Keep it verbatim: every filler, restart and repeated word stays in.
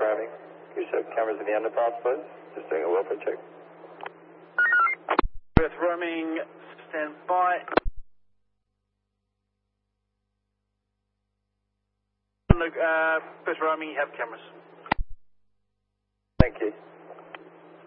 roaming. Can you show cameras in the underpass, please? Just doing a welfare check. Perth roaming, stand by. Look, uh, Perth roaming, you have cameras. Thank you.